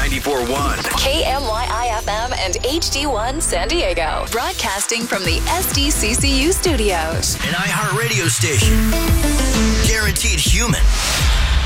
94.1. KMYI-FM and HD1 San Diego. Broadcasting from the SDCCU studios. An iHeartRadio station. Guaranteed human.